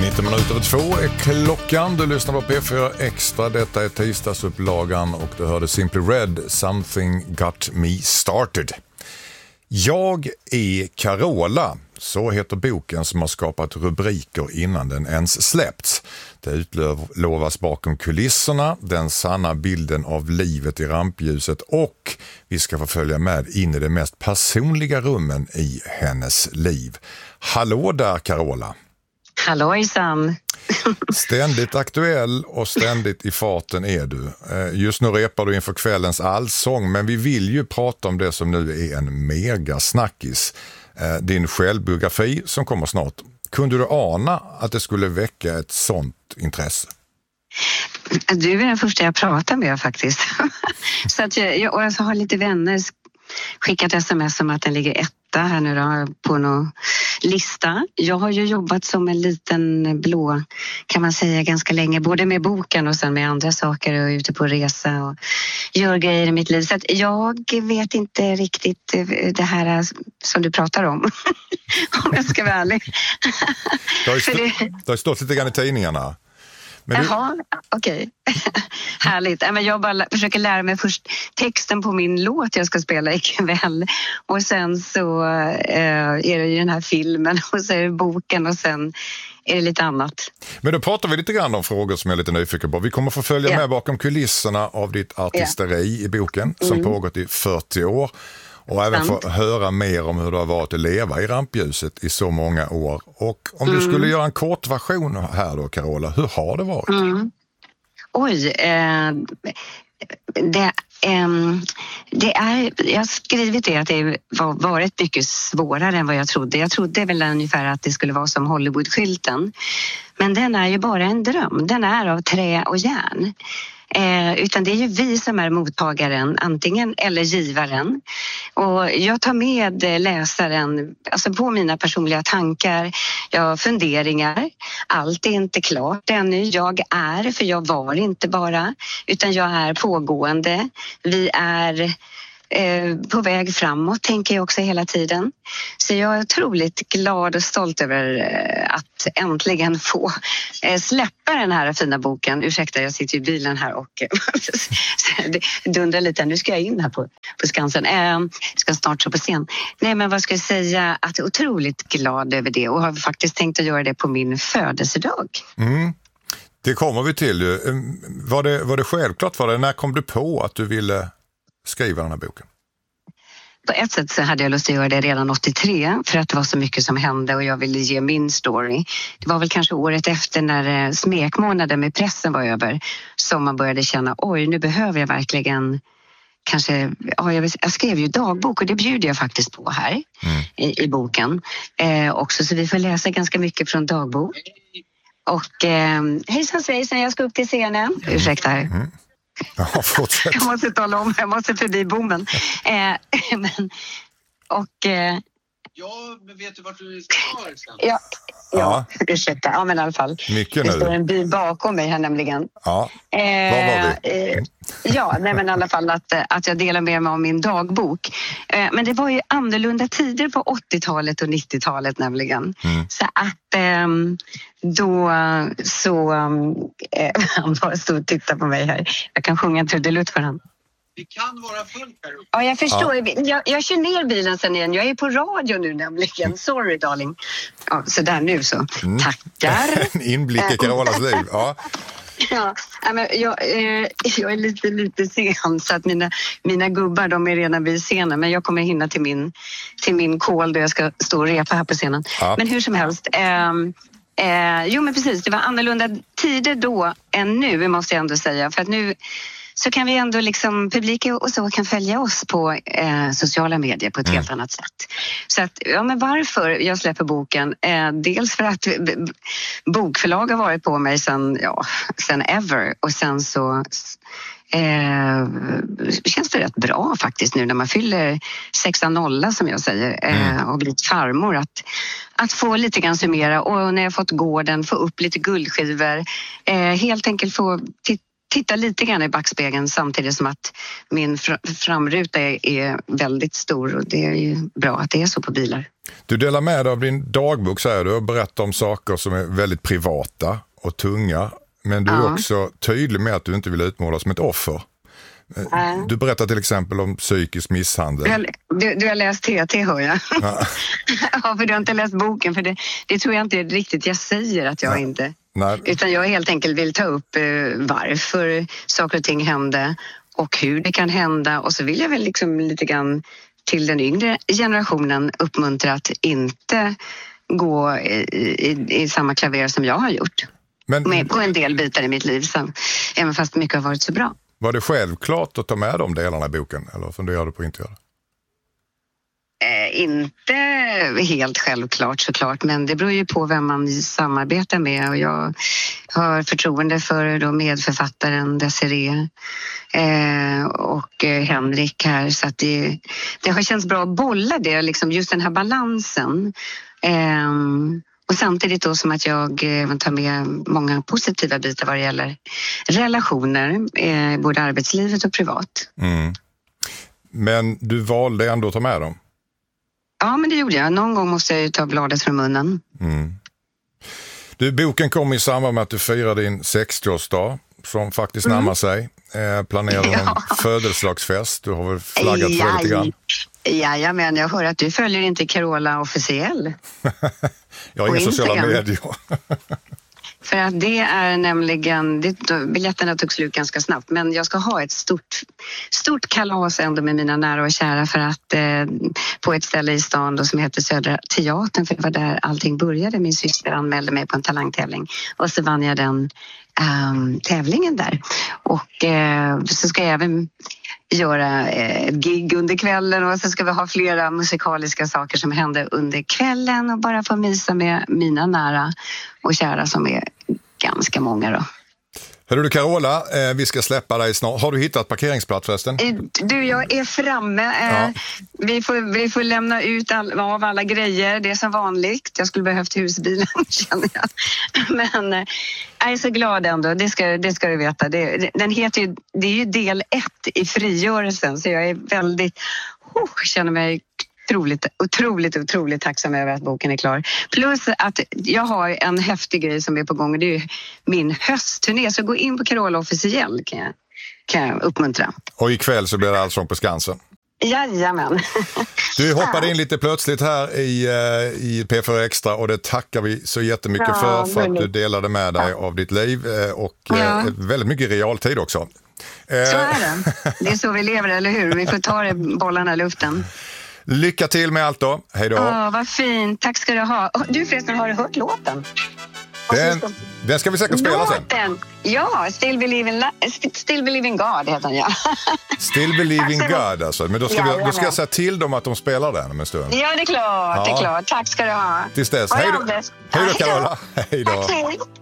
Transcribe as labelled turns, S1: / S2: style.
S1: 19 minuter över 2 är klockan. Du lyssnar på P4 Extra. Detta är tisdagsupplagan och du hörde Simply Red, Something Got Me Started. Jag är Carola. Så heter boken som har skapat rubriker innan den ens släppts. Det utlovas bakom kulisserna, den sanna bilden av livet i rampljuset och vi ska få följa med in i de mest personliga rummen i hennes liv. Hallå där Carola!
S2: Hallåjsan!
S1: Ständigt aktuell och ständigt i farten är du. Just nu repar du inför kvällens allsång, men vi vill ju prata om det som nu är en megasnackis. Din självbiografi som kommer snart. Kunde du ana att det skulle väcka ett sånt intresse?
S2: Du är den första jag pratar med faktiskt. Så att jag har lite vänner skickat sms om att den ligger etta här nu då, på någon lista. Jag har ju jobbat som en liten blå, kan man säga, ganska länge. Både med boken och sen med andra saker och ute på resa och gör grejer i mitt liv. Så att jag vet inte riktigt det här som du pratar om. Om jag ska vara ärlig.
S1: Det har stått lite grann i tidningarna.
S2: Jaha, okej. Härligt. Men jag bara försöker lära mig först texten på min låt jag ska spela ikväll. Och sen så är det ju den här filmen och så är det boken och sen är det lite annat. Men
S1: då pratar vi lite grann om frågor som jag är lite nyfiken på. Vi kommer få följa med bakom kulisserna av ditt artisteri i boken som pågått i 40 år. Och även få höra mer om hur det har varit att leva i rampljuset i så många år. Och om du skulle göra en kort version här då, Carola, hur har det varit?
S2: Jag har skrivit det att det har varit mycket svårare än vad jag trodde. Jag trodde väl ungefär att det skulle vara som Hollywoodskylten. Men den är ju bara en dröm. Den är av trä och järn. Utan det är ju vi som är mottagaren, antingen eller givaren. Och jag tar med läsaren alltså på mina personliga tankar, funderingar. Allt är inte klart ännu. Jag är, för jag var inte bara, utan jag är pågående. Vi är på väg framåt, tänker jag också hela tiden. Så jag är otroligt glad och stolt över att äntligen få släppa den här fina boken. Ursäkta, jag sitter i bilen här och dundrar lite. Nu ska jag in här på Skansen. Ska snart stå på scen. Nej, men vad ska jag säga? Att jag är otroligt glad över det och har faktiskt tänkt att göra det på min födelsedag.
S1: Det kommer vi till. Var det självklart för dig? När kom du på att du ville skriva den här boken?
S2: På ett sätt så hade jag lust att göra det redan 83 för att det var så mycket som hände och jag ville ge min story. Det var väl kanske året efter när smekmånaden med pressen var över som man började känna, oj, nu behöver jag verkligen kanske, jag skrev ju dagbok och det bjuder jag faktiskt på här i boken också, så vi får läsa ganska mycket från dagbok. Och hejsan svejsan, jag ska upp till scenen. Ursäkta här.
S1: Ja, fortsätt.
S2: Jag måste tala om, jag måste förbi bommen.
S3: Men vet du vart du ska?
S2: Ja, ursäkta. Ja, men i alla fall.
S1: Mycket
S2: det står en bil bakom mig här nämligen.
S1: Ja, var var vi?
S2: Men i alla fall att jag delar med mig av min dagbok. Men det var ju annorlunda tider på 80-talet och 90-talet nämligen. Så att han bara stod och tittade på mig här. Jag kan sjunga en trudelutt för han.
S3: Det kan vara fullt här uppe.
S2: Ja, jag förstår. Ja. Jag kör ner bilen sen igen. Jag är på radio nu nämligen. Sorry, darling. Ja, så där nu så. Tackar.
S1: En inblick i Carolas liv. Ja.
S2: Ja, men jag är lite sen så att mina gubbar, de är redan vid scenen, men jag kommer hinna till min call där jag ska stå och repa här på scenen. Ja. Men hur som helst, men precis, det var annorlunda tider då än nu, måste jag ändå säga, för att nu så kan vi ändå liksom, publiken och så kan följa oss på sociala medier på ett helt annat sätt. Så att, men varför jag släpper boken? Dels för att bokförlag har varit på mig sen ever. Och sen så känns det rätt bra faktiskt nu när man fyller 6-0 som jag säger och blivit farmor att få lite grann summera och när jag fått gården få upp lite guldskivor helt enkelt få tittar lite grann i backspegeln samtidigt som att min framruta är väldigt stor, och det är ju bra att det är så på bilar.
S1: Du delar med dig av din dagbok, säger du, och berättar om saker som är väldigt privata och tunga, men du är också tydlig med att du inte vill utmålas som ett offer. Du berättar till exempel om psykisk misshandel.
S2: Du har läst TT, hör jag. Ja. Ja, för du har inte läst boken, för det tror jag inte riktigt jag säger att jag inte. Nej. Utan jag helt enkelt vill ta upp varför saker och ting hände och hur det kan hända. Och så vill jag väl liksom lite grann till den yngre generationen uppmuntra att inte gå i samma klaver som jag har gjort. Men på en del bitar i mitt liv, även fast mycket har varit så bra.
S1: Var det självklart att ta med de delarna i boken, eller funderade du på att inte göra det?
S2: Inte helt självklart såklart, men det beror ju på vem man samarbetar med, och jag har förtroende för då medförfattaren Desiree och Henrik här, så att det har känts bra att bolla det, liksom just den här balansen. Och samtidigt då som att jag tar med många positiva bitar vad det gäller relationer, både arbetslivet och privat. Mm.
S1: Men du valde ändå att ta med dem?
S2: Ja, men det gjorde jag. Någon gång måste jag ju ta bladet från munnen. Mm.
S1: Boken kom i samband med att du firar din 60-årsdag som faktiskt närmar sig. Planerar en födelsedagsfest. Du har väl flaggat för det lite grann?
S2: Ja, men jag hör att du följer inte Carola officiell.
S1: Jag har inga sociala medier.
S2: För att det är nämligen, biljetterna tog slut ganska snabbt, men jag ska ha ett stort kalas ändå med mina nära och kära, för att på ett ställe i stan då, som heter Södra Teatern, för det var där allting började. Min syster anmälde mig på en talangtävling och så vann jag den tävlingen där. Och så ska jag även göra ett gig under kvällen, och så ska vi ha flera musikaliska saker som händer under kvällen, och bara få mysa med mina nära och kära som är ganska många då.
S1: Hörru du Carola, vi ska släppa dig snart. Har du hittat parkeringsplats förresten?
S2: Du, jag är framme. Vi får lämna ut av alla grejer. Det är som vanligt. Jag skulle behövt husbilen, känner jag. Men jag är så glad ändå. Det ska du veta. Den heter ju, det är ju del 1 i frigörelsen. Så jag är väldigt, känner mig otroligt tacksam över att boken är klar. Plus att jag har en häftig grej som är på gång, och det är ju min höstturné. Så gå in på Carola officiell kan jag uppmuntra.
S1: Och ikväll så blir det Allsång på Skansen.
S2: Jajamän.
S1: Du hoppade in lite plötsligt här i P4 Extra, och det tackar vi så jättemycket för att du delade med dig av ditt liv och väldigt mycket realtid också.
S2: Så är det. Det är så vi lever, eller hur? Vi får ta bollarna i luften.
S1: Lycka till med allt då. Hej då.
S2: Vad fint. Tack ska du ha. Du förresten, har du hört låten?
S1: Den ska vi säkert spela sen.
S2: Ja, Still Believe in God heter den, ja.
S1: Still Believe in God alltså. Men då ska jag säga till dem att de spelar den om en stund.
S2: Ja, det är klart. Tack ska du ha.
S1: Tills dess. Hej då Carola. Hej då.
S2: Hej.